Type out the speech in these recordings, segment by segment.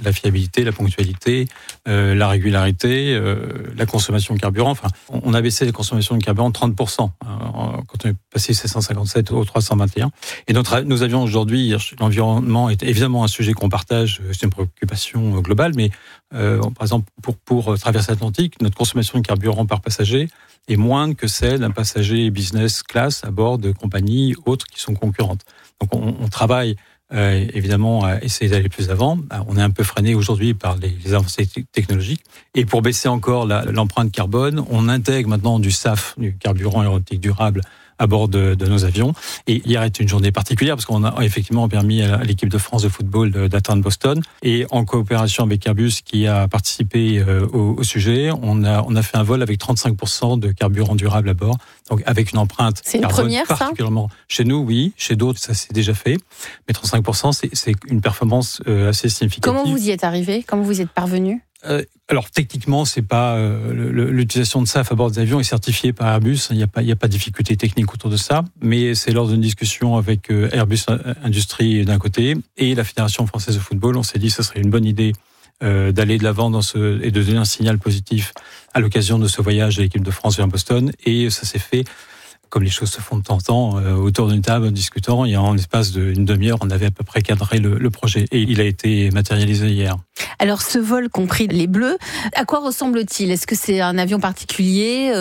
la fiabilité, la ponctualité, la régularité, la consommation de carburant. Enfin, on a baissé la consommation de carburant de 30% quand on est passé de 757 au 321. Et nos avions aujourd'hui, l'environnement est évidemment un sujet qu'on partage, c'est une préoccupation globale, mais par exemple, pour traverser l'Atlantique, notre consommation de carburant par passager est moindre que celle d'un passager business class à bord de compagnies autres qui sont concurrentes. Donc on travaille évidemment à essayer d'aller plus avant. On est un peu freiné aujourd'hui par les avancées technologiques. Et pour baisser encore l'empreinte carbone, on intègre maintenant du SAF, du carburant aéronautique durable, à bord de nos avions. Et hier était une journée particulière parce qu'on a effectivement permis à l'équipe de France de football d'atteindre Boston. Et en coopération avec Airbus qui a participé au sujet, on a fait un vol avec 35% de carburant durable à bord. Donc avec une empreinte c'est une carbone première, particulièrement chez nous, oui, chez d'autres ça s'est déjà fait. Mais 35%, c'est une performance assez significative. Comment vous y êtes arrivé ? Comment vous y êtes parvenu ? Alors techniquement, c'est pas l'utilisation de SAF à bord des avions est certifiée par Airbus. Il n'y a pas de difficulté technique autour de ça, mais c'est lors d'une discussion avec Airbus Industrie d'un côté et la Fédération française de football, on s'est dit que ce serait une bonne idée d'aller de l'avant et de donner un signal positif à l'occasion de ce voyage de l'équipe de France vers Boston. Et ça s'est fait comme les choses se font de temps en temps, autour d'une table, en discutant. Et en l'espace d'une demi-heure, on avait à peu près cadré le projet. Et il a été matérialisé hier. Alors, ce vol compris les Bleus, à quoi ressemble-t-il ? Est-ce que c'est un avion particulier ?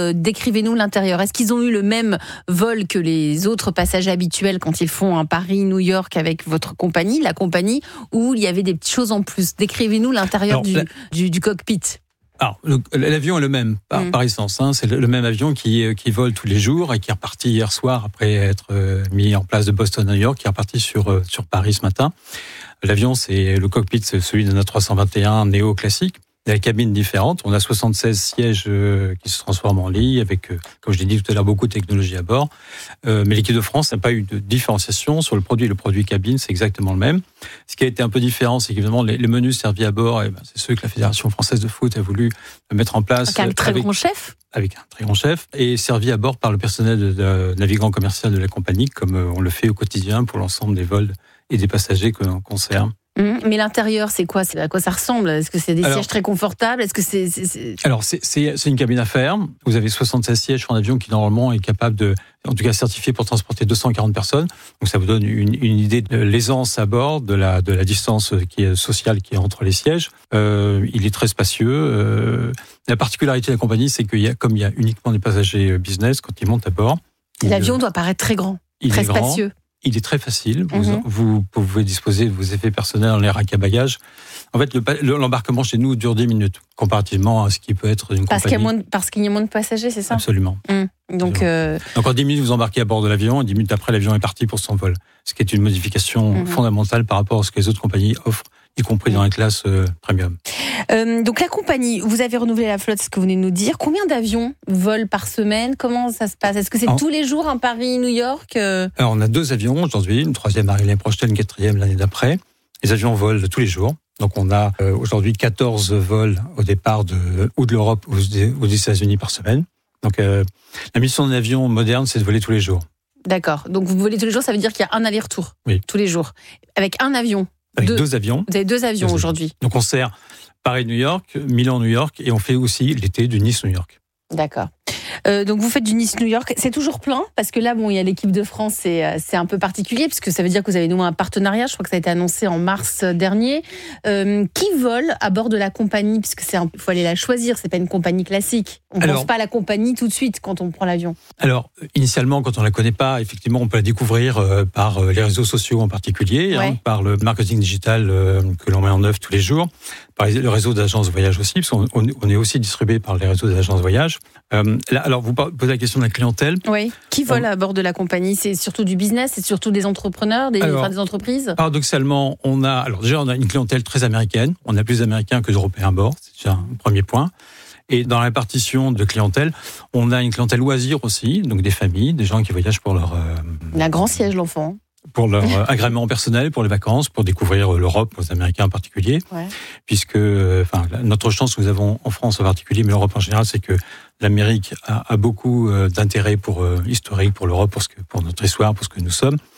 Décrivez-nous l'intérieur. Est-ce qu'ils ont eu le même vol que les autres passagers habituels quand ils font un Paris-New York avec votre compagnie, la compagnie, ou il y avait des petites choses en plus ? Décrivez-nous l'intérieur du cockpit. Alors, l'avion est le même, par essence. C'est le même avion qui vole tous les jours et qui est reparti hier soir après être mis en place de Boston à New York, qui est reparti sur Paris ce matin. L'avion, le cockpit, c'est celui d'un A321 Neo classique. Il y a des cabines différentes. On a 76 sièges qui se transforment en lit avec, comme je l'ai dit tout à l'heure, beaucoup de technologie à bord. Mais l'équipe de France n'a pas eu de différenciation sur le produit. Le produit cabine, c'est exactement le même. Ce qui a été un peu différent, c'est qu'évidemment, les menus servis à bord, c'est ceux que la Fédération française de foot a voulu mettre en place. Avec un très grand chef ? Avec un très grand chef, et servi à bord par le personnel de navigant commercial de la compagnie, comme on le fait au quotidien pour l'ensemble des vols et des passagers qu'on sert. Mais l'intérieur, c'est quoi ? À quoi ça ressemble ? Est-ce que c'est des sièges très confortables ? Est-ce que c'est... Alors, c'est une cabine à faire. Vous avez 76 sièges sur un avion qui, normalement, est capable de, en tout cas certifié pour transporter 240 personnes. Donc, ça vous donne une idée de l'aisance à bord, de la distance qui est sociale qui est entre les sièges. Il est très spacieux. La particularité de la compagnie, c'est comme il y a uniquement des passagers business, quand ils montent à bord... L'avion doit paraître très grand, très spacieux. Il est très facile. Vous pouvez disposer de vos effets personnels dans les racks à bagages. En fait, l'embarquement chez nous dure 10 minutes, comparativement à ce qui peut être une compagnie. Parce qu'il y a moins de passagers, c'est ça ? Absolument. Donc en 10 minutes, vous embarquez à bord de l'avion, et 10 minutes après, l'avion est parti pour son vol. Ce qui est une modification fondamentale par rapport à ce que les autres compagnies offrent, y compris dans la classe premium. Donc la compagnie, vous avez renouvelé la flotte, c'est ce que vous venez de nous dire. Combien d'avions volent par semaine ? Comment ça se passe ? Est-ce que c'est tous les jours un Paris-New York ? Alors, on a 2 avions aujourd'hui, une 3e arrive l'année prochaine, une 4e l'année d'après. Les avions volent tous les jours. Donc on a aujourd'hui 14 vols au départ de l'Europe ou des États-Unis par semaine. Donc la mission d'un avion moderne, c'est de voler tous les jours. D'accord. Donc vous volez tous les jours, ça veut dire qu'il y a un aller-retour tous les jours. Avec un avion. Avec 2 avions. Vous avez 2 avions aujourd'hui. Donc on sert Paris-New York, Milan-New York, et on fait aussi l'été du Nice-New York. D'accord. Donc vous faites du Nice-New York, c'est toujours plein parce que là, il y a l'équipe de France, c'est un peu particulier puisque ça veut dire que vous avez noué un partenariat. Je crois que ça a été annoncé en mars dernier. Qui vole à bord de la compagnie, puisque il faut aller la choisir, c'est pas une compagnie classique. On ne pense pas à la compagnie tout de suite quand on prend l'avion. Alors initialement, quand on la connaît pas, effectivement, on peut la découvrir par les réseaux sociaux en particulier, par le marketing digital que l'on met en œuvre tous les jours, par le réseau d'agences de voyage aussi, parce qu'on est aussi distribué par les réseaux d'agences de voyage. Alors, vous posez la question de la clientèle. Oui. Qui vole à bord de la compagnie ? C'est surtout du business, c'est surtout des entrepreneurs, des entreprises ? Paradoxalement, on a une clientèle très américaine. On a plus d'Américains que d'Européens à bord. C'est déjà un premier point. Et dans la répartition de clientèle, on a une clientèle loisir aussi, donc des familles, des gens qui voyagent pour leur... Un grand siège, l'enfant. Pour leur agrément personnel, pour les vacances, pour découvrir l'Europe, aux Américains en particulier. Puisque notre chance que nous avons en France en particulier, mais l'Europe en général, c'est que l'Amérique a beaucoup d'intérêt historique pour l'Europe, pour notre histoire, pour ce que nous sommes.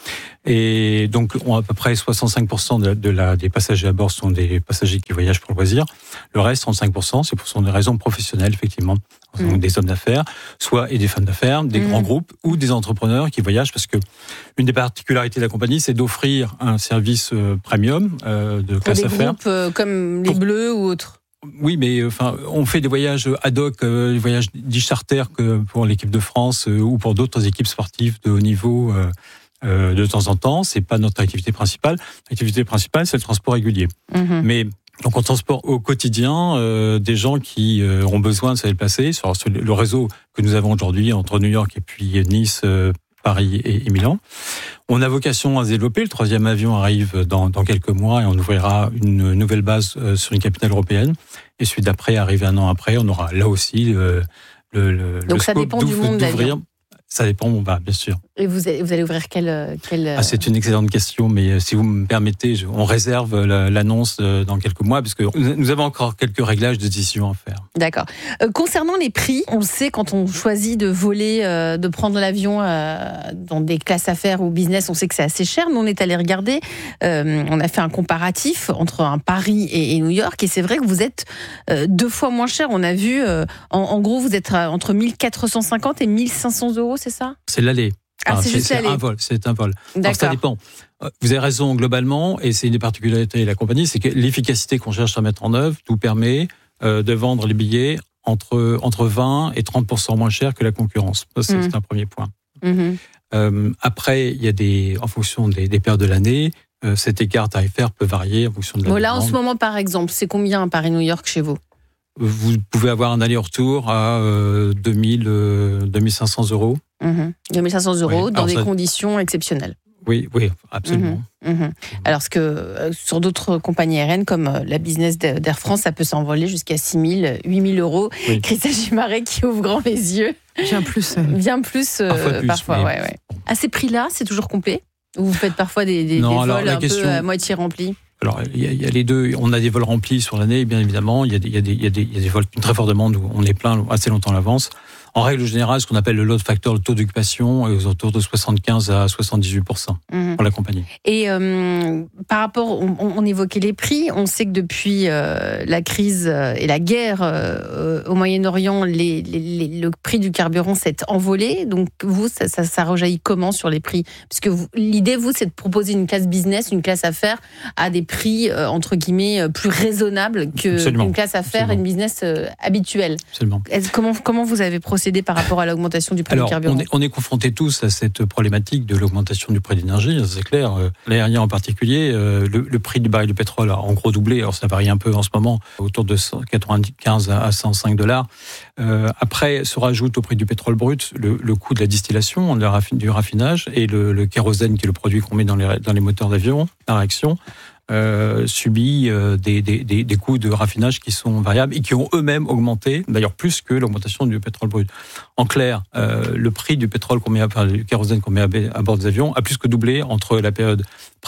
Et donc, à peu près 65% des passagers à bord sont des passagers qui voyagent pour le loisir. Le reste, 35%, c'est pour des raisons professionnelles, effectivement. Donc, des hommes d'affaires, et des femmes d'affaires, des grands groupes ou des entrepreneurs qui voyagent, parce que une des particularités de la compagnie, c'est d'offrir un service premium de classe affaires. Pour des groupes comme les Bleus ou autres. Oui, mais on fait des voyages ad hoc, des voyages dits charter que pour l'équipe de France ou pour d'autres équipes sportives de haut niveau de temps en temps. C'est pas notre activité principale. L'activité principale, c'est le transport régulier. Mais donc on transporte au quotidien des gens qui ont besoin de se déplacer sur le réseau que nous avons aujourd'hui entre New York et puis Nice, Paris et Milan. On a vocation à se développer. Le 3e avion arrive dans quelques mois et on ouvrira une nouvelle base sur une capitale européenne. Et celui d'après, arrivé 1 an après, on aura là aussi donc ça dépend du monde d'avion. Ça dépend, bien sûr. Et vous allez ouvrir quel... C'est une excellente question, mais si vous me permettez, on réserve l'annonce dans quelques mois, parce que nous avons encore quelques réglages de décision à faire. D'accord. Concernant les prix, on le sait, quand on choisit de voler, de prendre l'avion dans des classes affaires ou business, on sait que c'est assez cher. Nous, on est allé regarder, on a fait un comparatif entre un Paris et New York, et c'est vrai que vous êtes 2 fois moins cher. On a vu, en gros, vous êtes entre 1450 et 1500 euros, c'est ça ? C'est l'aller. C'est juste l'aller. C'est un vol. D'accord. Alors, ça dépend. Vous avez raison globalement, et c'est une des particularités de la compagnie, c'est que l'efficacité qu'on cherche à mettre en œuvre nous permet de vendre les billets entre 20 et 30% moins cher que la concurrence. Ça, c'est un premier point. Après, il y a en fonction des périodes de l'année, cet écart tarifaire peut varier en fonction de la demande. Là, en ce moment, par exemple, c'est combien Paris-New York chez vous ? Vous pouvez avoir un aller-retour à 2500 euros. 2500 euros dans des conditions exceptionnelles. Oui, absolument. Alors que sur d'autres compagnies aériennes comme la business d'Air France, ça peut s'envoler jusqu'à 6 000, 8 000 euros. Oui. Christelle Gimaret qui ouvre grand les yeux. Bien plus. Parfois. Ouais. À ces prix-là, c'est toujours complet ? Ou vous faites parfois des vols un peu à moitié remplis ? Alors, il y a les deux. On a des vols remplis sur l'année, bien évidemment. Il y a des vols d'une très forte demande où on est plein assez longtemps à l'avance. En règle générale, ce qu'on appelle le load factor, le taux d'occupation, est aux alentours de 75 à 78% pour la compagnie. Et par rapport, on évoquait les prix. On sait que depuis la crise et la guerre au Moyen-Orient, le prix du carburant s'est envolé. Donc vous, ça rejaillit comment sur les prix ? Parce que l'idée, c'est de proposer une classe business, une classe affaires à des prix entre guillemets plus raisonnables qu'une classe affaires et une business habituelle. Absolument. Comment vous avez procédé par rapport à l'augmentation du prix du carburant ? On est confrontés tous à cette problématique de l'augmentation du prix de l'énergie, c'est clair. L'aérien en particulier, le prix du baril de pétrole a en gros doublé. Alors ça varie un peu en ce moment, autour de 95 à 105 $. Après, se rajoute au prix du pétrole brut le coût de la distillation, du raffinage, et le kérosène, qui est le produit qu'on met dans les moteurs d'avion, la réaction. Subit des coûts de raffinage qui sont variables et qui ont eux-mêmes augmenté, d'ailleurs plus que l'augmentation du pétrole brut. En clair, le prix du pétrole du kérosène qu'on met à bord des avions a plus que doublé entre la période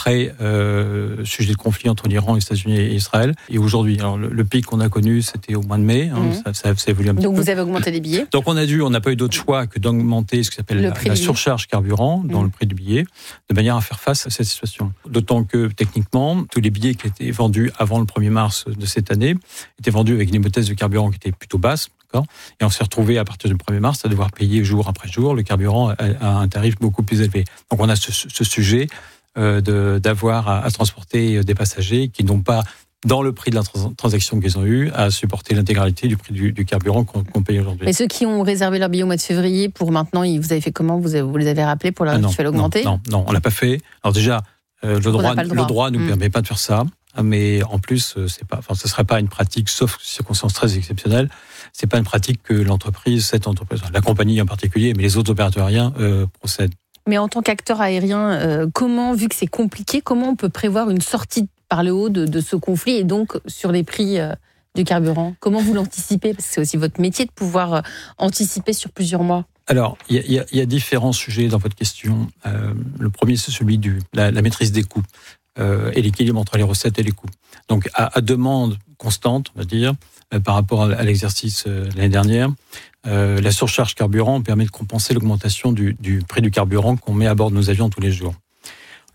sujet de conflit entre l'Iran, les États-Unis et Israël, et aujourd'hui. Alors le pic qu'on a connu, c'était au mois de mai. Ça évolue un petit peu. Donc vous avez augmenté les billets. Donc on n'a pas eu d'autre choix que d'augmenter ce qui s'appelle la surcharge carburant dans le prix du billet, de manière à faire face à cette situation. D'autant que techniquement, tous les billets qui étaient vendus avant le 1er mars de cette année étaient vendus avec une hypothèse de carburant qui était plutôt basse. Et on s'est retrouvé à partir du 1er mars à devoir payer jour après jour le carburant à un tarif beaucoup plus élevé. Donc on a ce sujet d'avoir à transporter des passagers qui n'ont pas, dans le prix de la transaction qu'ils ont eu, à supporter l'intégralité du prix du carburant qu'on paye aujourd'hui. Mais ceux qui ont réservé leur billet au mois de février, pour maintenant, vous avez fait comment ? Vous les avez rappelés pour leur éventuelle augmenter ? Non, on l'a pas fait. Alors déjà, le droit ne nous permet pas de faire ça. Mais en plus, ce serait pas une pratique, sauf circonstances très exceptionnelles. C'est pas une pratique que cette entreprise, la compagnie en particulier, mais les autres opérateurs aériens procèdent. Mais en tant qu'acteur aérien, vu que c'est compliqué, comment on peut prévoir une sortie par le haut de ce conflit et donc sur les prix du carburant ? Comment vous l'anticipez ? Parce que c'est aussi votre métier de pouvoir anticiper sur plusieurs mois. Alors, il y a différents sujets dans votre question. Le premier, c'est celui de la maîtrise des coûts. Et l'équilibre entre les recettes et les coûts. Donc, à demande constante, on va dire, par rapport à l'exercice l'année dernière, la surcharge carburant permet de compenser l'augmentation du prix du carburant qu'on met à bord de nos avions tous les jours.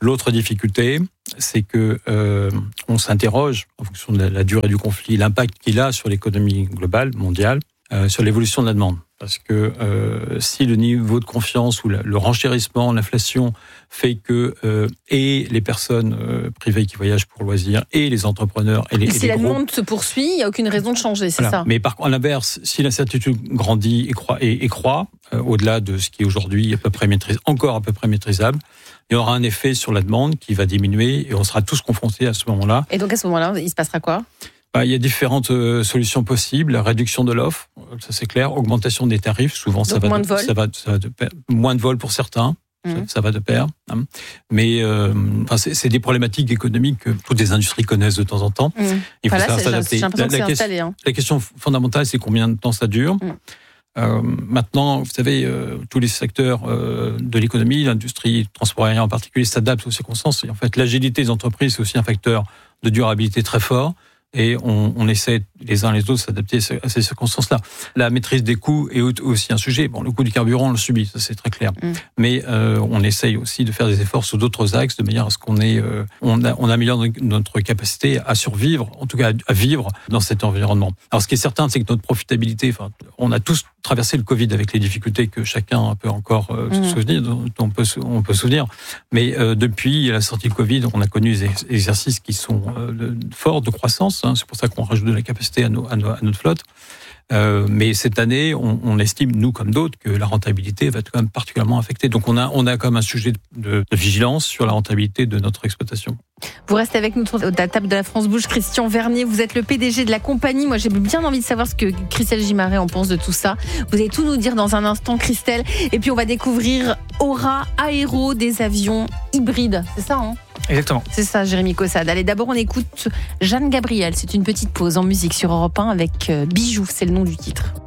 L'autre difficulté, c'est que on s'interroge en fonction de la durée du conflit, l'impact qu'il a sur l'économie globale, mondiale, sur l'évolution de la demande. Parce que si le niveau de confiance ou le renchérissement, l'inflation fait que et les personnes privées qui voyagent pour loisirs et les entrepreneurs et les si la groupes, demande se poursuit, il n'y a aucune raison de changer, c'est ça. Mais par contre, à l'inverse, si l'incertitude grandit et croît au-delà de ce qui est aujourd'hui encore à peu près maîtrisable, il y aura un effet sur la demande qui va diminuer et on sera tous confrontés à ce moment-là. Et donc à ce moment-là, il se passera quoi ? Il y a différentes solutions possibles. La réduction de l'offre, ça c'est clair. Augmentation des tarifs, souvent ça va de pair. Moins de vols pour certains, ça va de pair. Mais c'est des problématiques économiques que toutes les industries connaissent de temps en temps. Il faut savoir s'adapter. La question fondamentale, c'est combien de temps ça dure. Maintenant, vous savez, tous les secteurs de l'économie, l'industrie, le transport aérien en particulier, s'adaptent aux circonstances. Et en fait, l'agilité des entreprises, c'est aussi un facteur de durabilité très fort. Et on essaie les uns les autres de s'adapter à ces circonstances-là. La maîtrise des coûts est aussi un sujet. Bon, le coût du carburant, on le subit, ça c'est très clair. Mais on essaye aussi de faire des efforts sur d'autres axes, de manière à ce on améliore notre capacité à survivre, en tout cas à vivre dans cet environnement. Alors ce qui est certain, c'est que notre profitabilité, on a tous traversé le Covid avec les difficultés que chacun peut encore se souvenir, dont on peut se souvenir. Mais depuis la sortie du Covid, on a connu des exercices qui sont forts de croissance. C'est pour ça qu'on rajoute de la capacité à notre flotte. Mais cette année, on estime, nous comme d'autres, que la rentabilité va être quand même particulièrement affectée. Donc on a quand même un sujet de vigilance sur la rentabilité de notre exploitation. Vous restez avec nous à la table de la France Bouge. Christian Vernier, vous êtes le PDG de la compagnie. Moi, j'ai bien envie de savoir ce que Christelle Gimaret en pense de tout ça. Vous allez tout nous dire dans un instant, Christelle. Et puis, on va découvrir Aura Aéro, des avions hybrides. C'est ça, hein ? Exactement. C'est ça, Jérémy Caussade. Allez, d'abord, on écoute Jeanne Gabriel. C'est une petite pause en musique sur Europe 1 avec Bijoux, c'est le nom du titre.